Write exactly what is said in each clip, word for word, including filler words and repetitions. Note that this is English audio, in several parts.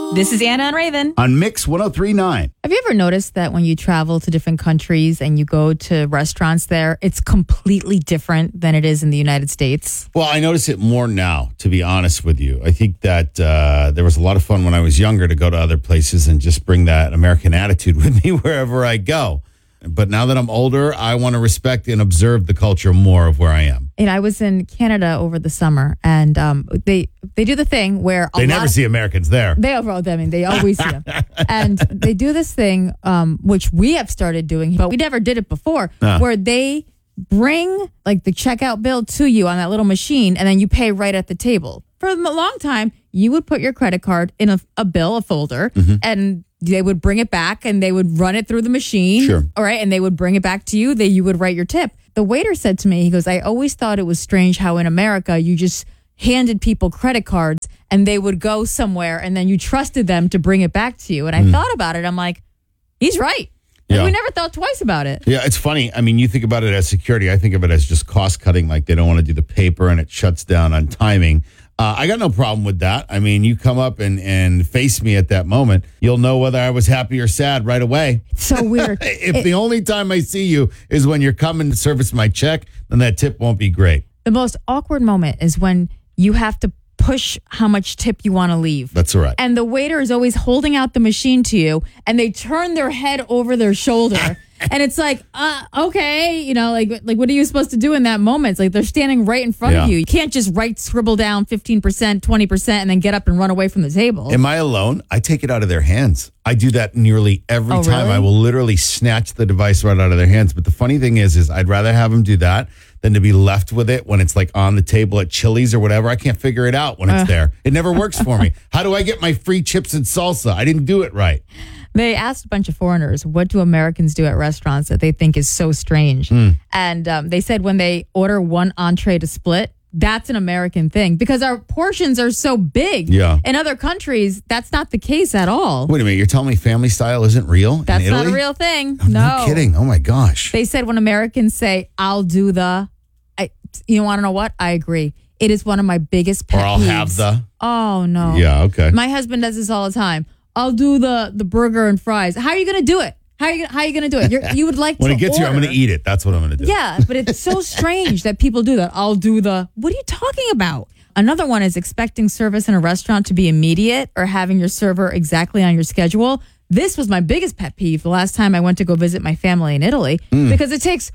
This is Anna and Raven on Mix one oh three point nine. Have you ever noticed that when you travel to different countries and you go to restaurants there, it's completely different than it is in the United States? Well, I notice it more now, to be honest with you. I think that uh, there was a lot of fun when I was younger to go to other places and just bring that American attitude with me wherever I go. But now that I'm older, I want to respect and observe the culture more of where I am. And I was in Canada over the summer, and um, they they do the thing where a they lot never of, see Americans there. They overall, I mean, they always see them, and they do this thing um, which we have started doing, but we never did it before, uh. where they bring like the checkout bill to you on that little machine, and then you pay right at the table. For a long time, you would put your credit card in a, a bill, a folder, mm-hmm. and they would bring it back and they would run it through the machine. Sure. All right. And they would bring it back to you. That you would write your tip. The waiter said to me, he goes, I always thought it was strange how in America you just handed people credit cards and they would go somewhere and then you trusted them to bring it back to you. And I mm. thought about it. I'm like, he's right. Like, yeah. We never thought twice about it. Yeah, it's funny. I mean, you think about it as security. I think of it as just cost cutting, like they don't want to do the paper and it shuts down on timing. Uh, I got no problem with that. I mean, you come up and, and face me at that moment, you'll know whether I was happy or sad right away. It's so weird. if it, the only time I see you is when you're coming to service my check, then that tip won't be great. The most awkward moment is when you have to push how much tip you want to leave. That's all right. And the waiter is always holding out the machine to you, and they turn their head over their shoulder. And it's like, uh, okay, you know, like, like what are you supposed to do in that moment? It's like they're standing right in front yeah. of you. You can't just write, scribble down fifteen percent, twenty percent, and then get up and run away from the table. Am I alone? I take it out of their hands. I do that nearly every oh, time. Really? I will literally snatch the device right out of their hands. But the funny thing is, is I'd rather have them do that than to be left with it when it's like on the table at Chili's or whatever. I can't figure it out when it's uh. there. It never works for me. How do I get my free chips and salsa? I didn't do it right. They asked a bunch of foreigners, what do Americans do at restaurants that they think is so strange? Mm. And um, they said when they order one entree to split, that's an American thing because our portions are so big. Yeah. In other countries, that's not the case at all. Wait a minute. You're telling me family style isn't real in That's Italy? not a real thing. Oh, no. No kidding. Oh, my gosh. They said when Americans say, I'll do the, I, you want to know what? I agree. It is one of my biggest pet Or I'll peeves. have the. Oh, no. Yeah, okay. My husband does this all the time. I'll do the the burger and fries. How are you going to do it? How are you how are you going to do it? You're, you would like when to it gets order. here, I'm going to eat it. That's what I'm going to do. Yeah, but it's so strange that people do that. I'll do the. What are you talking about? Another one is expecting service in a restaurant to be immediate or having your server exactly on your schedule. This was my biggest pet peeve the last time I went to go visit my family in Italy mm. because it takes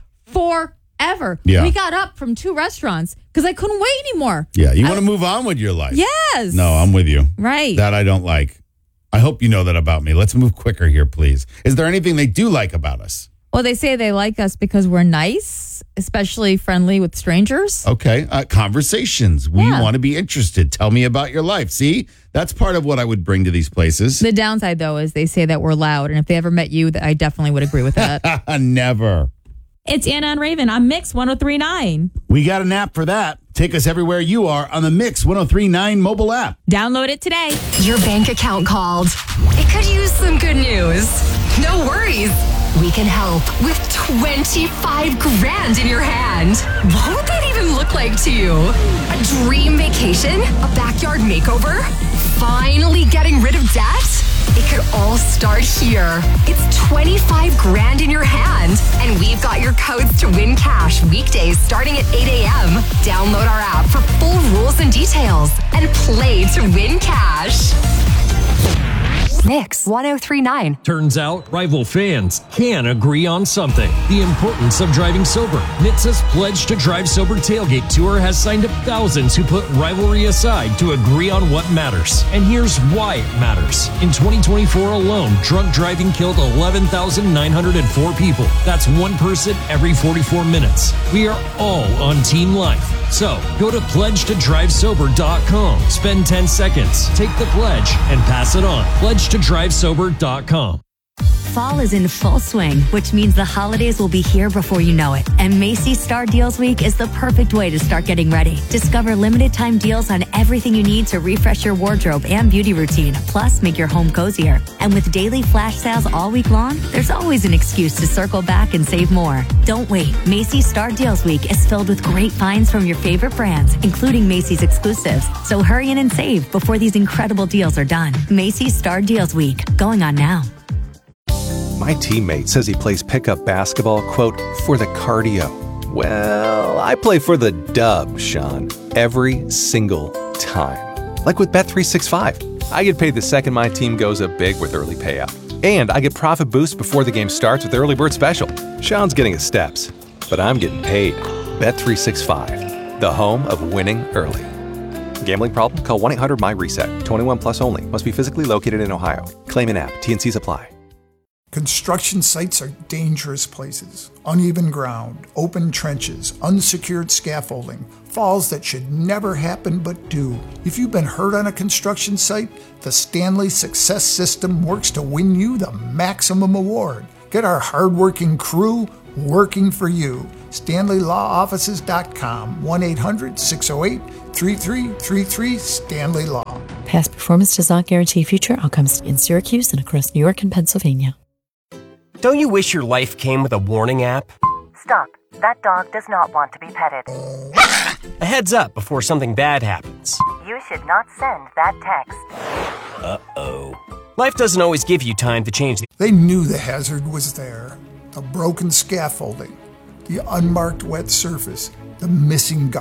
forever. Yeah. We got up from two restaurants because I couldn't wait anymore. Yeah, you want to move on with your life. Yes. No, I'm with you. Right. That I don't like. I hope you know that about me. Let's move quicker here, please. Is there anything they do like about us? Well, they say they like us because we're nice, especially friendly with strangers. Okay. Uh, conversations. We Yeah. want to be interested. Tell me about your life. See, that's part of what I would bring to these places. The downside, though, is they say that we're loud. And if they ever met you, I definitely would agree with that. Never. It's Anna and Raven on Mix one oh three point nine. We got an app for that. Take us everywhere you are on the Mix one oh three point nine mobile app. Download it today. Your bank account called. It could use some good news. No worries. We can help with twenty-five grand in your hand. What would that even look like to you? A dream vacation? A backyard makeover? Finally getting rid of debt? It could all start here. It's twenty-five grand in your hand. And we've got your codes to win cash weekdays starting at eight a.m. Download our app for full rules and details and play to win cash. Mix one oh three point nine. Turns out rival fans can agree on something. The importance of driving sober. N H T Sa's Pledge to Drive Sober Tailgate Tour has signed up thousands who put rivalry aside to agree on what matters. And here's why it matters. In twenty twenty-four alone, drunk driving killed eleven thousand nine hundred four people. That's one person every forty-four minutes. We are all on Team Life. So go to pledge to drive sober dot com. Spend ten seconds, take the pledge, and pass it on. pledge to drive sober dot com. Fall is in full swing, which means the holidays will be here before you know it. And Macy's Star Deals Week is the perfect way to start getting ready. Discover limited time deals on everything you need to refresh your wardrobe and beauty routine, plus make your home cozier. And with daily flash sales all week long, there's always an excuse to circle back and save more. Don't wait. Macy's Star Deals Week is filled with great finds from your favorite brands, including Macy's exclusives. So hurry in and save before these incredible deals are done. Macy's Star Deals Week, going on now. My teammate says he plays pickup basketball, quote, for the cardio. Well, I play for the dub, Sean, every single time. Like with Bet three sixty-five. I get paid the second my team goes up big with early payout. And I get profit boosts before the game starts with Early Bird Special. Sean's getting his steps, but I'm getting paid. Bet three sixty-five, the home of winning early. Gambling problem? Call one eight hundred M Y reset. twenty-one plus only. Must be physically located in Ohio. Claim in app. T N Cs apply. Construction sites are dangerous places. Uneven ground, open trenches, unsecured scaffolding, falls that should never happen but do. If you've been hurt on a construction site, the Stanley Success System works to win you the maximum award. Get our hardworking crew working for you. Stanley Law Offices dot com, one eight hundred six oh eight three three three three, Stanley Law. Past performance does not guarantee future outcomes in Syracuse and across New York and Pennsylvania. Don't you wish your life came with a warning app? Stop. That dog does not want to be petted. A heads up before something bad happens. You should not send that text. Uh-oh. Life doesn't always give you time to change the... They knew the hazard was there. The broken scaffolding, the unmarked wet surface, the missing